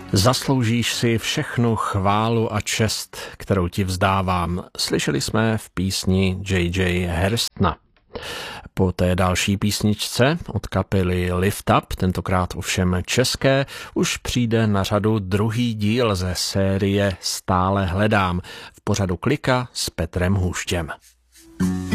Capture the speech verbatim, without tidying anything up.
Zasloužíš si všechnu chválu a čest, kterou ti vzdávám. Slyšeli jsme v písni J J Hairstona. Po té další písničce od kapely Lift Up, tentokrát ovšem české, už přijde na řadu druhý díl ze série Stále hledám v pořadu Klika s Petrem Hůštěm.